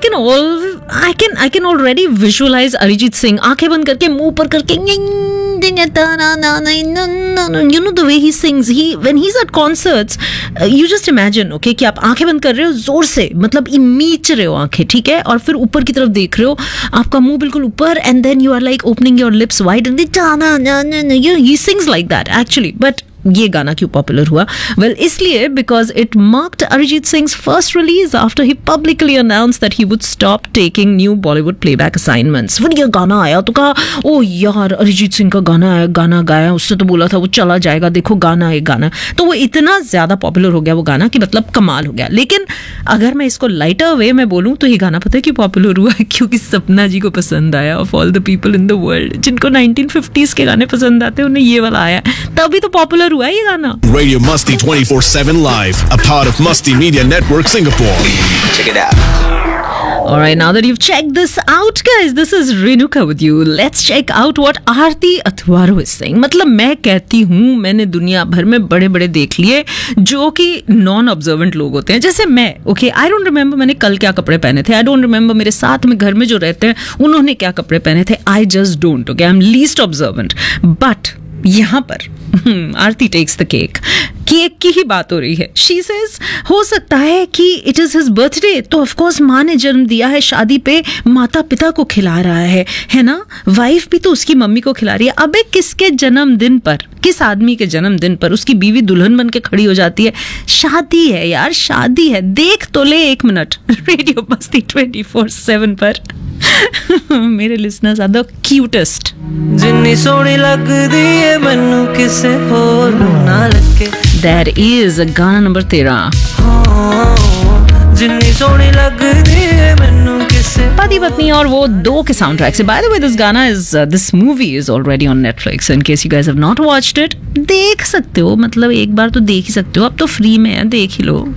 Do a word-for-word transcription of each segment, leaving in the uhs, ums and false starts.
can all I can I can already visualize Arijit Singh आंखें बंद करके मुंह पर करके you know the way he sings, he when he's at concerts, uh, you just imagine, okay, कि आप आंखें बंद कर रहे हो जोर से, मतलब मीच रहे हो आंखें, ठीक है, और फिर ऊपर की तरफ देख रहे हो, आपका मुंह बिल्कुल ऊपर, and then you are like opening your lips wide and you know, he sings like that actually. But ये गाना क्यों पॉपुलर हुआ? वेल well, इसलिए because it marked Arijit sings first release after he publicly announced that he would stop taking new Bollywood playback assignments. फिर ये गाना आया तो कहा ओ यार अरिजीत सिंह का गाना आया, गाना गाया, उससे तो बोला था वो चला जाएगा, देखो गाना है गाना. तो वो इतना ज़्यादा पॉपुलर हो गया वो गाना कि मतलब कमाल हो गया. लेकिन अगर मैं इसको लाइटर वे में बोलूँ तो ये गाना पता है क्यों पॉपुलर हुआ है? क्योंकि सपना जी को पसंद आया. Of all the people in the world जिनको नाइनटीन फिफ्टीज़ के गाने पसंद आते हैं उन्हें ये वाला आया, तभी तो पॉपुलर हुआ है ये गाना. Radio Musty twenty-four seven Live, a part of Musty Media Network Singapore. Check it out. Alright, now that you've checked this out, guys, this is Renuka with you. Let's check out what Aarti Athwaro is saying. मतलब मैं कहती हूँ, मैंने दुनिया भर में बड़े बड़े देख लिए जो कि नॉन ऑब्जर्वेंट लोग होते हैं, जैसे मैं. ओके, आई डोंट रिमेंबर मैंने कल क्या कपड़े पहने थे. आई डोंट रिमेंबर मेरे साथ में घर में जो रहते हैं उन्होंने क्या कपड़े पहने थे. I just don't. Okay, I am least observant. But यहाँ पर आरती टेक्स द केक. केक की ही बात हो रही है. शी सेज हो सकता है कि इट इज हिज बर्थडे, तो ऑफ कोर्स माँ ने जन्म दिया है, शादी पे माता पिता को खिला रहा है, है ना. वाइफ भी तो उसकी मम्मी को खिला रही है. अबे किसके जन्मदिन पर, किस आदमी के जन्मदिन पर उसकी बीवी दुल्हन बन के खड़ी हो जाती है? शादी है यार, शादी है. देख तो ले एक मिनट रेडियो मस्ती ट्वेंटी फोर सेवन पर. मेरे लिसनर्स आर द क्यूटेस्ट. जिन्नी सोहनी लगदी है मैनू किसे होर ना लगे. That is गाना नंबर तेरह. जिन्नी सोहनी लगदी है मैनू किसे. पति पत्नी और वो दो के साउंड ट्रैक से. By the way, this गाना is uh, this movie is already on Netflix. In case you guys have not watched it, देख सकते हो, मतलब एक बार तो देख ही सकते हो. अब तो फ्री में है, देख ही लो.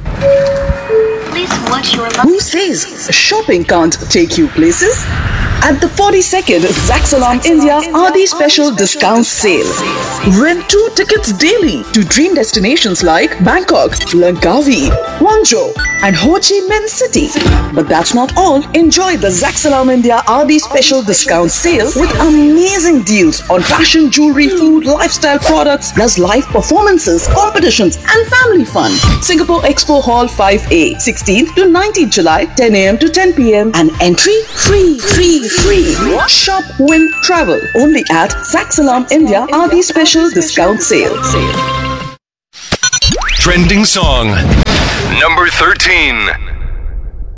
Who says shopping can't take you places? At the forty-second Zaxalam India Aadi Special Discount Sale. Rent two tickets daily to dream destinations like Bangkok, Langkawi, Guangzhou and Ho Chi Minh City. But that's not all. Enjoy the Zaxalam India Aadi Special Discount Sale with amazing deals on fashion, jewelry, food, lifestyle products, plus live performances, competitions and family fun. Singapore Expo Hall five A, sixteenth to nineteenth July, ten A M to ten P M and entry free, free, free. Shop, win, travel. Only at Zaxalam India Aadi Special Discount Sale. Trending song number thirteen.